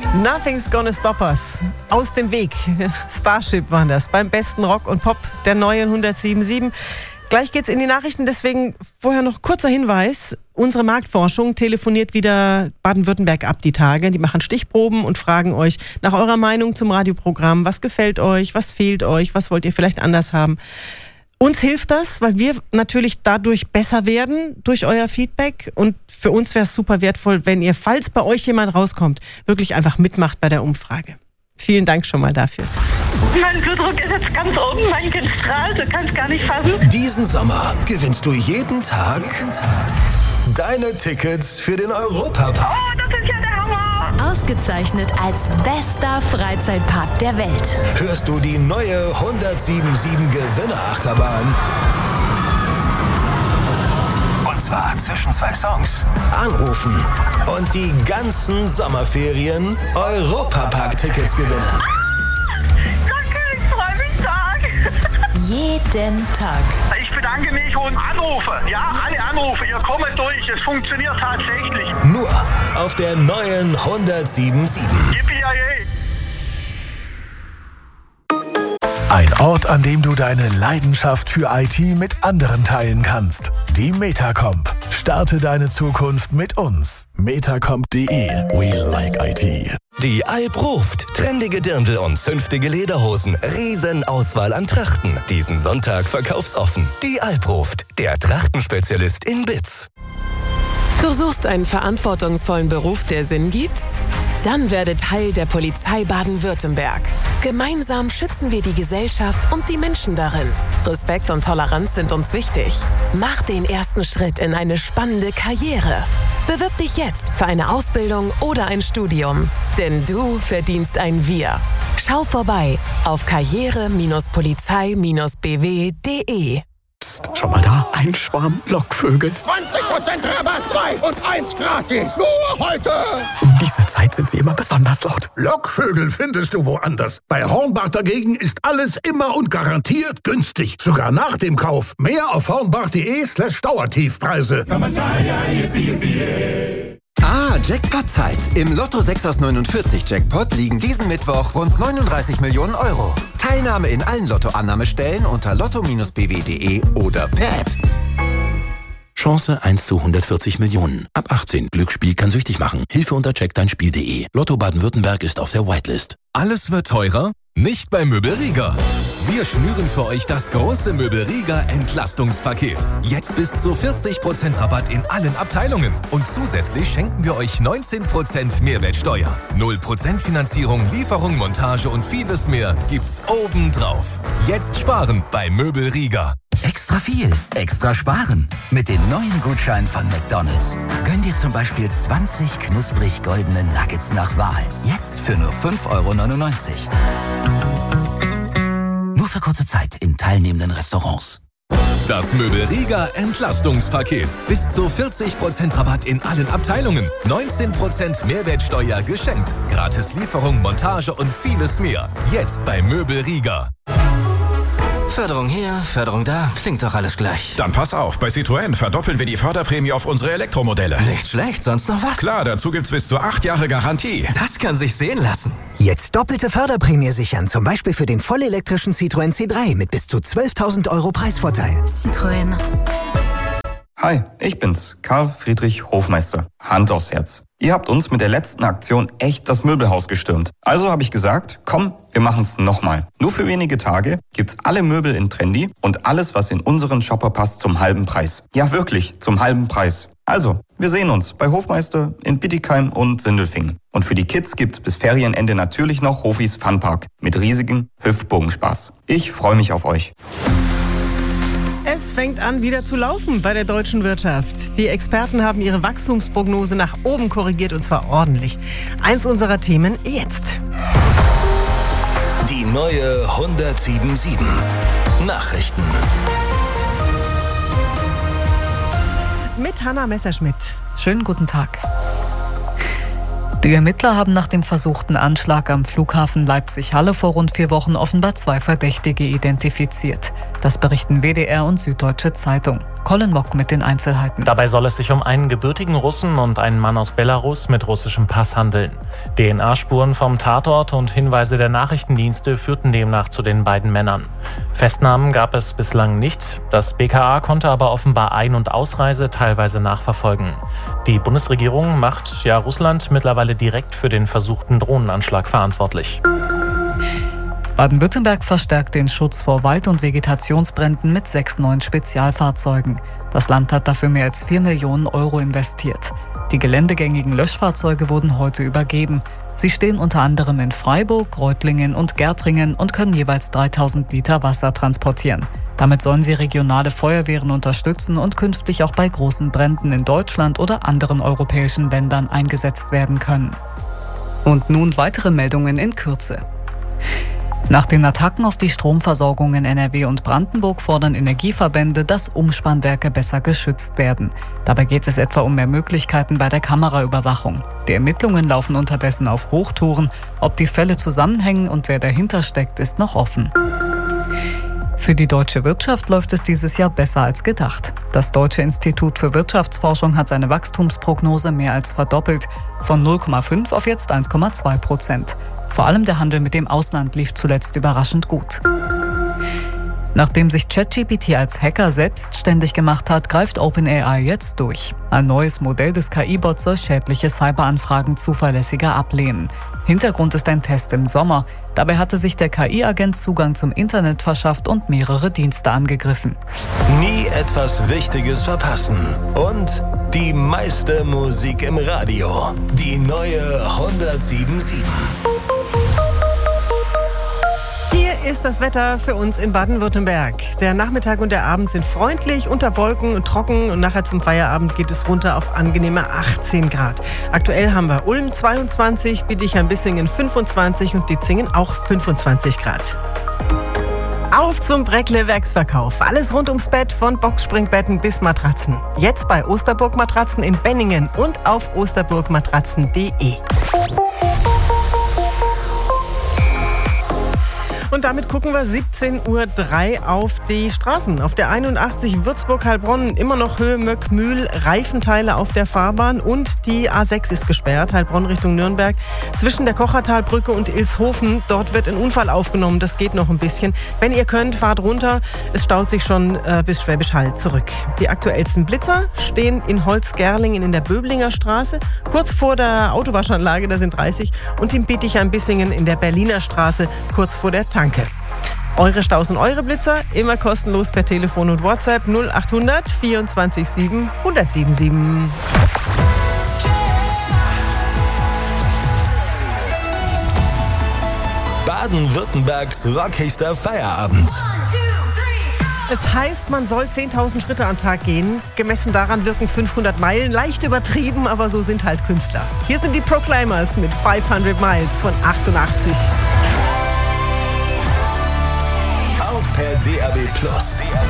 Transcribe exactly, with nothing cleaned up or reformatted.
Nothing's gonna stop us. Aus dem Weg. Starship waren das. Beim besten Rock und Pop der neuen hundertsieben Komma sieben. Gleich geht's in die Nachrichten, deswegen vorher noch kurzer Hinweis. Unsere Marktforschung telefoniert wieder Baden-Württemberg ab die Tage. Die machen Stichproben und fragen euch nach eurer Meinung zum Radioprogramm. Was gefällt euch? Was fehlt euch? Was wollt ihr vielleicht anders haben? Uns hilft das, weil wir natürlich dadurch besser werden durch euer Feedback. Und für uns wäre es super wertvoll, wenn ihr, falls bei euch jemand rauskommt, wirklich einfach mitmacht bei der Umfrage. Vielen Dank schon mal dafür. Mein Blutdruck ist jetzt ganz oben, mein Kind strahlt, du kannst gar nicht fassen. Diesen Sommer gewinnst du jeden Tag deine Tickets für den Europapark. Oh, das ist ja der Hammer! Ausgezeichnet als bester Freizeitpark der Welt. Hörst du die neue hundertsieben Komma sieben Gewinnerachterbahn? Und zwar zwischen zwei Songs. Anrufen und die ganzen Sommerferien Europapark-Tickets gewinnen. Danke, ich freue mich stark. Jeden Tag. Ich bedanke mich und anrufe. Ja, alle Anrufe, ihr kommt durch. Es funktioniert tatsächlich. Nur auf der neuen hundertsieben Komma sieben. Yippie-yay. Ein Ort, an dem du deine Leidenschaft für I T mit anderen teilen kannst. Die Metacomp. Starte deine Zukunft mit uns. metacomp punkt de. We like I T. Die Alp ruft. Trendige Dirndl und zünftige Lederhosen. Riesenauswahl an Trachten. Diesen Sonntag verkaufsoffen. Die Alp ruft. Der Trachtenspezialist in Bitz. Du suchst einen verantwortungsvollen Beruf, der Sinn gibt? Dann werde Teil der Polizei Baden-Württemberg. Gemeinsam schützen wir die Gesellschaft und die Menschen darin. Respekt und Toleranz sind uns wichtig. Mach den ersten Schritt in eine spannende Karriere. Bewirb dich jetzt für eine Ausbildung oder ein Studium. Denn du verdienst ein Wir. Schau vorbei auf karriere Polizei B W punkt de. Psst, schau mal da, ein Schwarm Lockvögel. zwanzig Prozent Rabatt, zwei und eins gratis. Nur heute. Um diese Zeit sind sie immer besonders laut. Lockvögel findest du woanders. Bei Hornbach dagegen ist alles immer und garantiert günstig. Sogar nach dem Kauf. Mehr auf hornbach punkt de slash Dauertiefpreise. Ah, Jackpot-Zeit. Im Lotto sechs aus neunundvierzig Jackpot liegen diesen Mittwoch rund neununddreißig Millionen Euro. Teilnahme in allen Lottoannahmestellen unter lotto B W punkt de oder per App. Chance eins zu hundertvierzig Millionen. Ab achtzehn. Glücksspiel kann süchtig machen. Hilfe unter check dein Spiel punkt de. Lotto Baden-Württemberg ist auf der Whitelist. Alles wird teurer? Nicht bei Möbel Rieger. Wir schnüren für euch das große Möbel Rieger Entlastungspaket. Jetzt bis zu vierzig Prozent Rabatt in allen Abteilungen. Und zusätzlich schenken wir euch neunzehn Prozent Mehrwertsteuer. null Prozent Finanzierung, Lieferung, Montage und vieles mehr gibt's obendrauf. Jetzt sparen bei Möbel Rieger. Extra viel, extra sparen. Mit den neuen Gutscheinen von McDonald's. Gönn dir zum Beispiel zwanzig knusprig goldene Nuggets nach Wahl. Jetzt für nur fünf Euro neunundneunzig. Nur für kurze Zeit in teilnehmenden Restaurants. Das Möbel Rieger Entlastungspaket. Bis zu vierzig Prozent Rabatt in allen Abteilungen. neunzehn Prozent Mehrwertsteuer geschenkt. Gratis Lieferung, Montage und vieles mehr. Jetzt bei Möbel Rieger. Förderung hier, Förderung da, klingt doch alles gleich. Dann pass auf, bei Citroën verdoppeln wir die Förderprämie auf unsere Elektromodelle. Nicht schlecht, sonst noch was? Klar, dazu gibt's bis zu acht Jahre Garantie. Das kann sich sehen lassen. Jetzt doppelte Förderprämie sichern, zum Beispiel für den vollelektrischen Citroën C drei mit bis zu zwölftausend Euro Preisvorteil. Citroën. Hi, ich bin's, Karl Friedrich Hofmeister. Hand aufs Herz. Ihr habt uns mit der letzten Aktion echt das Möbelhaus gestürmt. Also habe ich gesagt, komm, wir machen's nochmal. Nur für wenige Tage gibt's alle Möbel in Trendy und alles, was in unseren Shopper passt, zum halben Preis. Ja, wirklich, zum halben Preis. Also, wir sehen uns bei Hofmeister in Bittigheim und Sindelfingen. Und für die Kids gibt's bis Ferienende natürlich noch Hofis Funpark mit riesigem Hüftbogenspaß. Ich freue mich auf euch. Es fängt an, wieder zu laufen bei der deutschen Wirtschaft. Die Experten haben ihre Wachstumsprognose nach oben korrigiert, und zwar ordentlich. Eins unserer Themen jetzt. Die neue hundertsieben Komma sieben. Nachrichten. Mit Hanna Messerschmidt. Schönen guten Tag. Die Ermittler haben nach dem versuchten Anschlag am Flughafen Leipzig-Halle vor rund vier Wochen offenbar zwei Verdächtige identifiziert. Das berichten W D R und Süddeutsche Zeitung. Colin Mock mit den Einzelheiten. Dabei soll es sich um einen gebürtigen Russen und einen Mann aus Belarus mit russischem Pass handeln. D N A-Spuren vom Tatort und Hinweise der Nachrichtendienste führten demnach zu den beiden Männern. Festnahmen gab es bislang nicht. Das B K A konnte aber offenbar Ein- und Ausreise teilweise nachverfolgen. Die Bundesregierung macht ja Russland mittlerweile direkt für den versuchten Drohnenanschlag verantwortlich. Baden-Württemberg verstärkt den Schutz vor Wald- und Vegetationsbränden mit sechs neuen Spezialfahrzeugen. Das Land hat dafür mehr als vier Millionen Euro investiert. Die geländegängigen Löschfahrzeuge wurden heute übergeben. Sie stehen unter anderem in Freiburg, Reutlingen und Gärtringen und können jeweils dreitausend Liter Wasser transportieren. Damit sollen sie regionale Feuerwehren unterstützen und künftig auch bei großen Bränden in Deutschland oder anderen europäischen Ländern eingesetzt werden können. Und nun weitere Meldungen in Kürze. Nach den Attacken auf die Stromversorgung in N R W und Brandenburg fordern Energieverbände, dass Umspannwerke besser geschützt werden. Dabei geht es etwa um mehr Möglichkeiten bei der Kameraüberwachung. Die Ermittlungen laufen unterdessen auf Hochtouren. Ob die Fälle zusammenhängen und wer dahinter steckt, ist noch offen. Für die deutsche Wirtschaft läuft es dieses Jahr besser als gedacht. Das Deutsche Institut für Wirtschaftsforschung hat seine Wachstumsprognose mehr als verdoppelt, von null Komma fünf auf jetzt eins Komma zwei Prozent. Vor allem der Handel mit dem Ausland lief zuletzt überraschend gut. Nachdem sich ChatGPT als Hacker selbstständig gemacht hat, greift OpenAI jetzt durch. Ein neues Modell des K I-Bots soll schädliche Cyberanfragen zuverlässiger ablehnen. Hintergrund ist ein Test im Sommer. Dabei hatte sich der K I-Agent Zugang zum Internet verschafft und mehrere Dienste angegriffen. Nie etwas Wichtiges verpassen. Und die meiste Musik im Radio. Die neue hundertsieben Komma sieben. Hier ist das Wetter für uns in Baden-Württemberg. Der Nachmittag und der Abend sind freundlich, unter Wolken und trocken und nachher zum Feierabend geht es runter auf angenehme achtzehn Grad. Aktuell haben wir Ulm zweiundzwanzig, Bietigheim-Bissingen fünfundzwanzig und Ditzingen auch fünfundzwanzig Grad. Auf zum Breckle Werksverkauf. Alles rund ums Bett, von Boxspringbetten bis Matratzen. Jetzt bei Osterburg Matratzen in Benningen und auf osterburgmatratzen punkt de. Und damit gucken wir siebzehn Uhr drei auf die Straßen. Auf der einundachtzig Würzburg-Heilbronn immer noch Höhe Möckmühl, Reifenteile auf der Fahrbahn und die A sechs ist gesperrt, Heilbronn Richtung Nürnberg. Zwischen der Kochertalbrücke und Ilshofen, dort wird ein Unfall aufgenommen, das geht noch ein bisschen. Wenn ihr könnt, fahrt runter, es staut sich schon äh, bis Schwäbisch Hall zurück. Die aktuellsten Blitzer stehen in Holzgerlingen in der Böblinger Straße, kurz vor der Autowaschanlage, da sind dreißig, und in Bietigheim-Bissingen in der Berliner Straße, kurz vor der Tanke. Eure Staus und eure Blitzer immer kostenlos per Telefon und WhatsApp null achthundert vierundzwanzig sieben hundertsiebenundsiebzig. Baden-Württembergs rockigster Feierabend. Es heißt, man soll zehntausend Schritte am Tag gehen. Gemessen daran wirken fünfhundert Meilen leicht übertrieben, aber so sind halt Künstler. Hier sind die Proclaimers mit fünfhundert Miles von achtundachtzig. Auch per D A B Plus.